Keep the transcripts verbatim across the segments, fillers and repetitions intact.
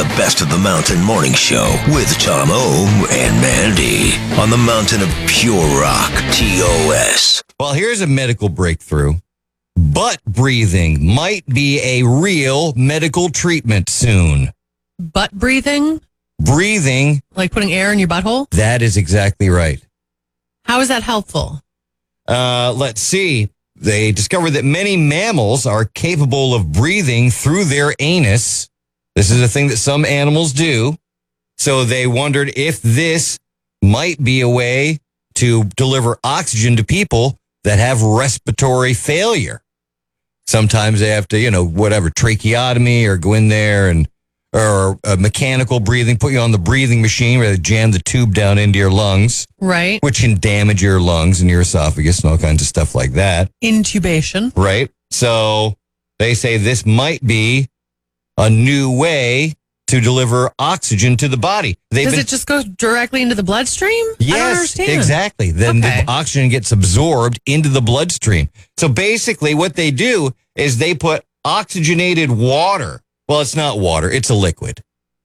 the Best of the Mountain Morning Show with Tom O and Mandy on the Mountain of Pure Rock, T O S. Well, here's a medical breakthrough. Butt breathing might be a real medical treatment soon. Butt breathing? Breathing. Like putting air in your butthole? That is exactly right. How is that helpful? Uh, let's see. They discovered that many mammals are capable of breathing through their anus. This is a thing that some animals do. So they wondered if this might be a way to deliver oxygen to people that have respiratory failure. Sometimes they have to, you know, whatever, tracheotomy or go in there and, or uh, mechanical breathing, put you on the breathing machine where they jam the tube down into your lungs. Right. Which can damage your lungs and your esophagus and all kinds of stuff like that. Intubation. Right. So they say this might be a new way to deliver oxygen to the body. They've Does been, it just go directly into the bloodstream? yes, I don't understand. exactly. Then Okay. the oxygen gets absorbed into the bloodstream. So basically what they do is they put oxygenated water. Well, it's not water. It's a liquid.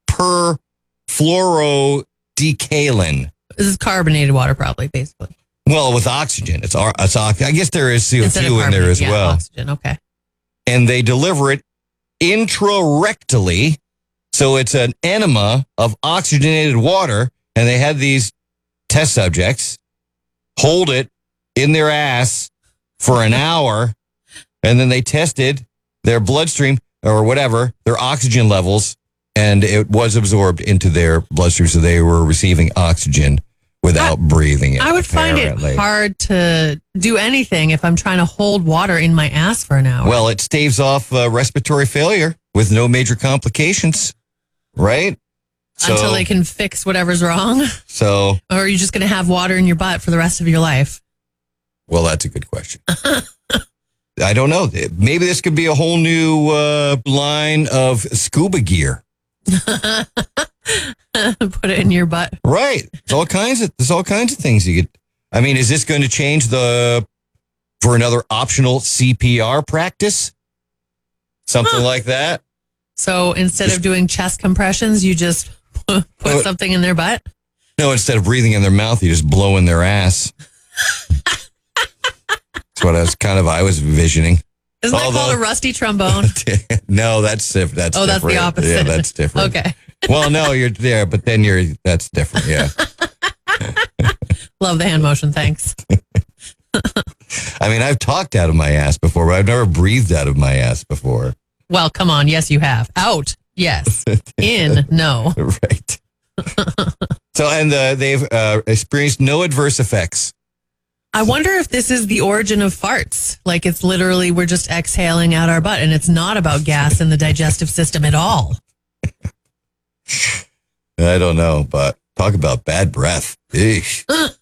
Perfluorodecalin. This is carbonated water, probably, basically. Well, with oxygen, it's, it's I guess there is C O Instead of two in there carbonate, as yeah, well. Oxygen, okay. And they deliver it intrarectally. So it's an enema of oxygenated water. And they had these test subjects hold it in their ass for an hour. And then they tested their bloodstream or whatever, their oxygen levels. And it was absorbed into their bloodstream. So they were receiving oxygen without I, breathing it. I would apparently. find it hard to do anything if I'm trying to hold water in my ass for an hour. Well, it staves off uh, respiratory failure with no major complications, right? So, until they can fix whatever's wrong. So, or are you just going to have water in your butt for the rest of your life? Well, that's a good question. I don't know. Maybe this could be a whole new uh, line of scuba gear. Put it in your butt. Right. There's all kinds of there's all kinds of things you could. I mean, is this going to change the for another optional C P R practice? Something huh. like that. So instead just, of doing chest compressions, you just put uh, something in their butt? No, instead of breathing in their mouth, you just blow in their ass. That's what I was kind of I was envisioning. Isn't that Although, called a rusty trombone? No, that's that's oh, different. that's the opposite. Yeah, that's different. Okay. Well, no, you're there, but then you're that's different. Yeah. Love the hand motion. Thanks. I mean, I've talked out of my ass before, but I've never breathed out of my ass before. Well, come on. Yes, you have. Out. Yes. In. No. Right. So, and uh, they've uh, experienced no adverse effects. I wonder if this is the origin of farts. Like it's literally we're just exhaling out our butt and it's not about gas in the digestive system at all. I don't know, but talk about bad breath. Eesh.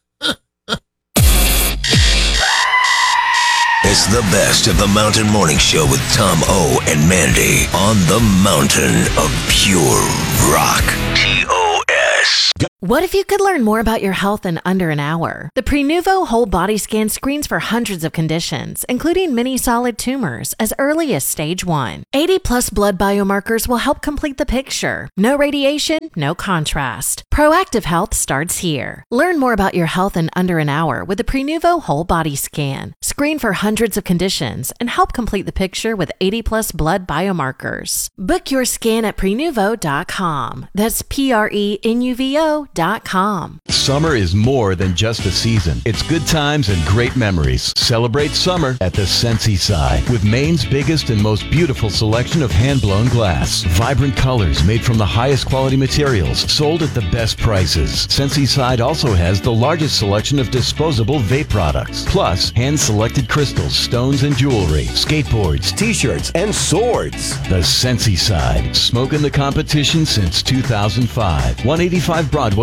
It's the Best of the Mountain Morning Show with Tom O and Mandy on the Mountain of Pure Rock. T O S. What if you could learn more about your health in under an hour? The Prenuvo Whole Body Scan screens for hundreds of conditions, including many solid tumors, as early as stage one. eighty plus blood biomarkers will help complete the picture. No radiation, no contrast. Proactive health starts here. Learn more about your health in under an hour with the Prenuvo Whole Body Scan. Screen for hundreds of conditions and help complete the picture with eighty plus blood biomarkers. Book your scan at prenuvo dot com. That's P R E N U V O dot com. Summer is more than just a season. It's good times and great memories. Celebrate summer at the Sensi Side with Maine's biggest and most beautiful selection of hand-blown glass. Vibrant colors made from the highest quality materials, sold at the best prices. Sensi Side also has the largest selection of disposable vape products, plus hand-selected crystals, stones, and jewelry, skateboards, t-shirts, and swords. The Sensi Side, smoking the competition since two thousand five. one eighty-five Broadway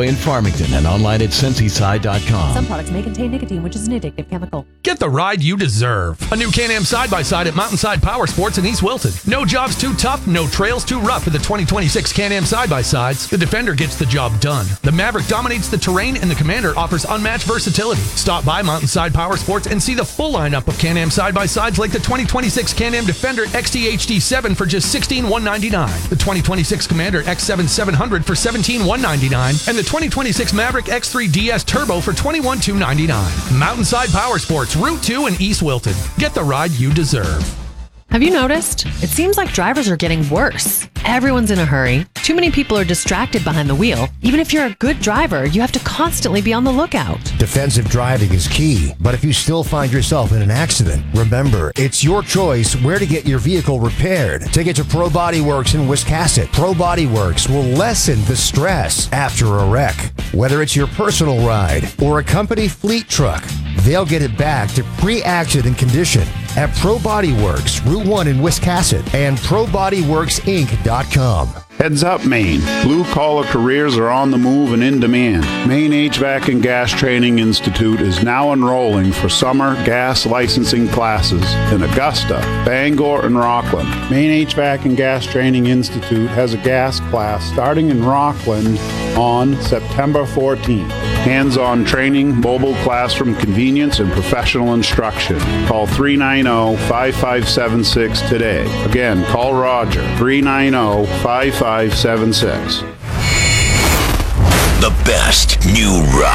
Broadway in Farmington and online at Sensyside dot com. Some products may contain nicotine, which is an addictive chemical. Get the ride you deserve. A new Can-Am side-by-side at Mountainside Power Sports in East Wilton. No job's too tough, no trails too rough with the twenty twenty-six Can-Am side-by-sides. The Defender gets the job done. The Maverick dominates the terrain, and the Commander offers unmatched versatility. Stop by Mountainside Power Sports and see the full lineup of Can-Am side-by-sides like the twenty twenty-six Can-Am Defender X T H D seven for just sixteen thousand one hundred ninety-nine dollars, the twenty twenty-six Commander X seven seven hundred for seventeen thousand one hundred ninety-nine dollars, and the twenty twenty-six Maverick X three D S Turbo for twenty-one thousand two hundred ninety-nine dollars. Mountainside Power Sports, Route two in East Wilton. Get the ride you deserve. Have you noticed? It seems like drivers are getting worse. Everyone's in a hurry. Too many people are distracted behind the wheel. Even if you're a good driver, you have to constantly be on the lookout. Defensive driving is key, but if you still find yourself in an accident, remember, it's your choice where to get your vehicle repaired. Take it to Pro Body Works in Wiscasset. Pro Body Works will lessen the stress after a wreck. Whether it's your personal ride or a company fleet truck, they'll get it back to pre-accident condition at Pro Body Works, Route one in Wiscasset, and pro body works inc dot com. Heads up, Maine. Blue-collar careers are on the move and in demand. Maine H V A C and Gas Training Institute is now enrolling for summer gas licensing classes in Augusta, Bangor, and Rockland. Maine H V A C and Gas Training Institute has a gas class starting in Rockland on September fourteenth. Hands-on training, mobile classroom convenience, and professional instruction. Call three nine zero, five five seven six today. Again, call Roger, three nine zero, five five seven six. The best new rock.